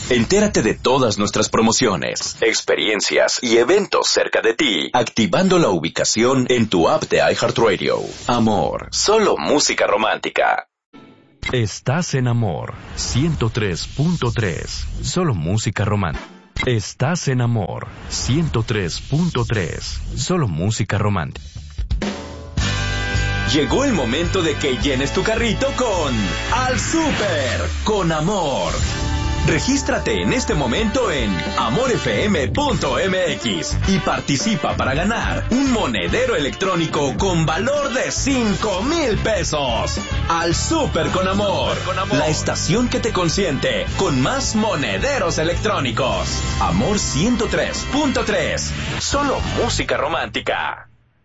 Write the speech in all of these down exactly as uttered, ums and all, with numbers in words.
Entérate de todas nuestras promociones, experiencias y eventos cerca de ti, activando la ubicación en tu app de iHeartRadio. Amor, solo música romántica. Estás en Amor, ciento tres punto tres, solo música romántica. Estás en Amor, ciento tres punto tres, solo música romántica. Llegó el momento de que llenes tu carrito con Al Súper con Amor. Regístrate en este momento en amor f m punto m x y participa para ganar un monedero electrónico con valor de cinco mil pesos. Al Súper con Amor, la estación que te consiente con más monederos electrónicos. Amor ciento tres punto tres, solo música romántica.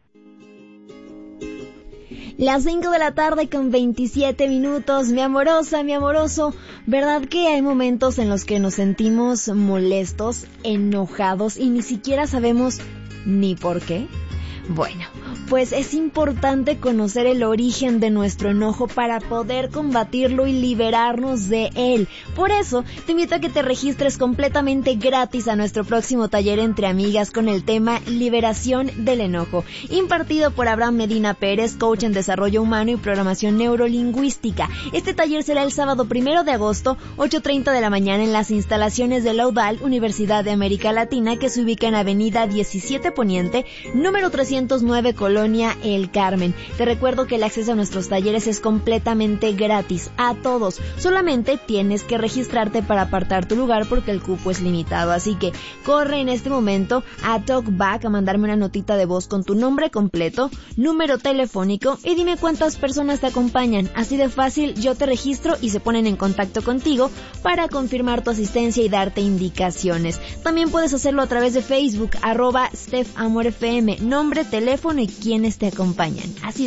Las cinco de la tarde con veintisiete minutos, mi amorosa, mi amoroso, ¿verdad que hay momentos en los que nos sentimos molestos, enojados y ni siquiera sabemos ni por qué? Bueno, pues es importante conocer el origen de nuestro enojo para poder combatirlo y liberarnos de él. Por eso, te invito a que te registres completamente gratis a nuestro próximo taller entre amigas con el tema Liberación del Enojo, impartido por Abraham Medina Pérez, coach en desarrollo humano y programación neurolingüística. Este taller será el sábado primero de agosto, ocho treinta de la mañana en las instalaciones de la UDAL, Universidad de América Latina, que se ubica en Avenida diecisiete Poniente, número trescientos nueve, Colonia El Carmen. Te recuerdo que el acceso a nuestros talleres es completamente gratis a todos. Solamente tienes que registrarte para apartar tu lugar porque el cupo es limitado. Así que corre en este momento a TalkBack a mandarme una notita de voz con tu nombre completo, número telefónico y dime cuántas personas te acompañan. Así de fácil, yo te registro y se ponen en contacto contigo para confirmar tu asistencia y darte indicaciones. También puedes hacerlo a través de Facebook, arroba StephAmorFM, nombre, teléfono y quienes te acompañan. Así